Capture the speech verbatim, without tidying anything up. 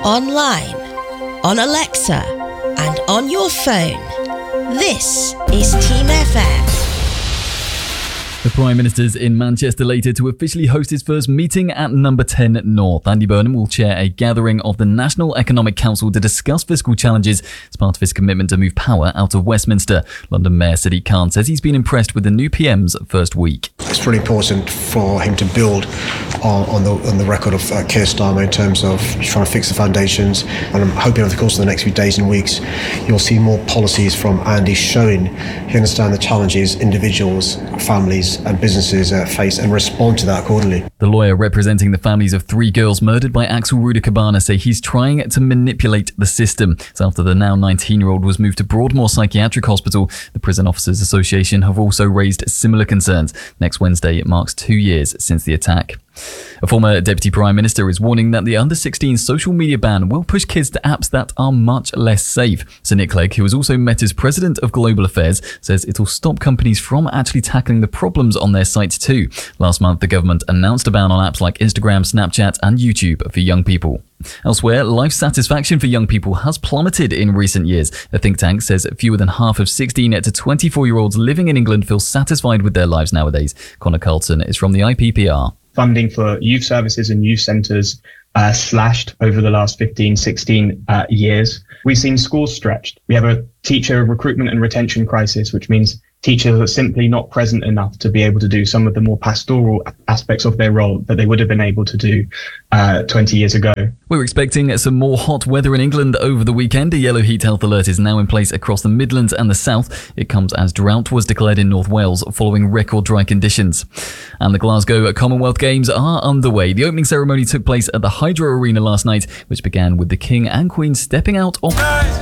online, on Alexa, and on your phone. This is Team F M. The Prime Minister's in Manchester later to officially host his first meeting at Number ten North. Andy Burnham will chair a gathering of the National Economic Council to discuss fiscal challenges as part of his commitment to move power out of Westminster. London Mayor Sadiq Khan says he's been impressed with the new P M's first week. It's really important for him to build on, on, the, on the record of uh, Keir Starmer in terms of trying to fix the foundations. And I'm hoping over the course of the next few days and weeks, you'll see more policies from Andy showing he understands the challenges individuals, families and businesses uh, face and respond to that accordingly. The lawyer representing the families of three girls murdered by Axel Ruda Cabana say he's trying to manipulate the system. So after the now nineteen-year-old was moved to Broadmoor Psychiatric Hospital, the Prison Officers Association have also raised similar concerns. Next Wednesday, it marks two years since the attack. A former Deputy Prime Minister is warning that the under sixteen social media ban will push kids to apps that are much less safe. Sir Nick Clegg, who has also met as President of Global Affairs, says it'll stop companies from actually tackling the problems on their sites too. Last month, the government announced a ban on apps like Instagram, Snapchat and YouTube for young people. Elsewhere, life satisfaction for young people has plummeted in recent years. A think tank says fewer than half of sixteen to twenty-four-year-olds living in England feel satisfied with their lives nowadays. Connor Carlton is from the I P P R. Funding for youth services and youth centres uh, slashed over the last fifteen, sixteen uh, years. We've seen schools stretched. We have a teacher recruitment and retention crisis, which means teachers are simply not present enough to be able to do some of the more pastoral aspects of their role that they would have been able to do uh, twenty years ago. We're expecting some more hot weather in England over the weekend. A yellow heat health alert is now in place across the Midlands and the South. It comes as drought was declared in North Wales following record dry conditions. And the Glasgow Commonwealth Games are underway. The opening ceremony took place at the Hydro Arena last night, which began with the King and Queen stepping out of...